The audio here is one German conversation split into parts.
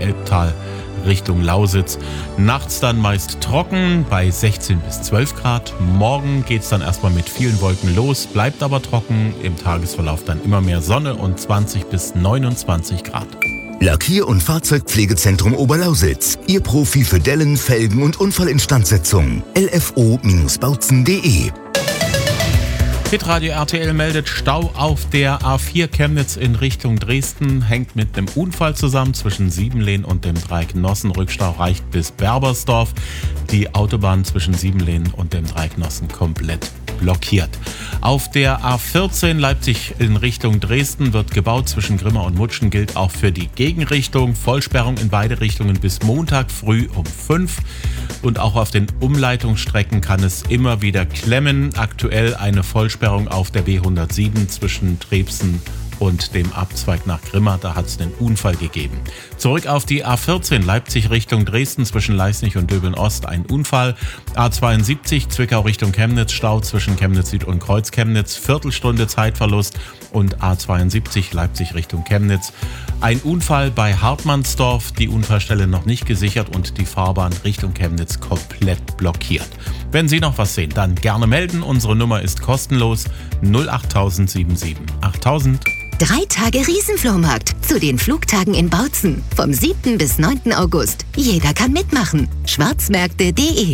Elbtal Richtung Lausitz. Nachts dann meist trocken bei 16 bis 12 Grad. Morgen geht es dann erstmal mit vielen Wolken los, bleibt aber trocken. Im Tagesverlauf dann immer mehr Sonne und 20 bis 29 Grad. Lackier- und Fahrzeugpflegezentrum Oberlausitz. Ihr Profi für Dellen, Felgen und Unfallinstandsetzung. lfo-bautzen.de. Hitradio RTL meldet Stau auf der A4 Chemnitz in Richtung Dresden. Hängt mit einem Unfall zusammen zwischen Siebenlehn und dem Dreieck Nossen. Rückstau reicht bis Berbersdorf. Die Autobahn zwischen Siebenlehn und dem Dreieck Nossen komplett blockiert. Auf der A14 Leipzig in Richtung Dresden wird gebaut. Zwischen Grimma und Mutschen gilt auch für die Gegenrichtung. Vollsperrung in beide Richtungen bis Montag früh um 5. Und auch auf den Umleitungsstrecken kann es immer wieder klemmen. Aktuell eine Vollsperrung auf der B107 zwischen Trebsen und dem Abzweig nach Grimma. Da hat es einen Unfall gegeben. Zurück auf die A14 Leipzig Richtung Dresden zwischen Leisnig und Döbeln-Ost ein Unfall. A72 Zwickau Richtung Chemnitz, Stau zwischen Chemnitz Süd und Kreuz Chemnitz, Viertelstunde Zeitverlust. Und A72 Leipzig Richtung Chemnitz. Ein Unfall bei Hartmannsdorf, die Unfallstelle noch nicht gesichert und die Fahrbahn Richtung Chemnitz komplett blockiert. Wenn Sie noch was sehen, dann gerne melden. Unsere Nummer ist kostenlos 08077 8000. 3 Tage Riesenflohmarkt zu den Flugtagen in Bautzen. Vom 7. bis 9. August. Jeder kann mitmachen. Schwarzmärkte.de.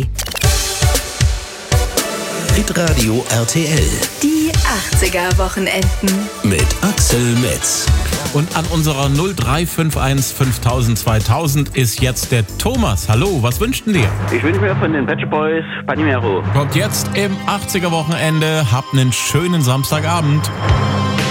Hitradio RTL. Die 80er-Wochenenden. Mit Axel Metz. Und an unserer 0351 5000 2000 ist jetzt der Thomas. Hallo, was wünschst du dir? Ich wünsche mir von den Pet Shop Boys Panimero. Kommt jetzt im 80er-Wochenende. Habt einen schönen Samstagabend.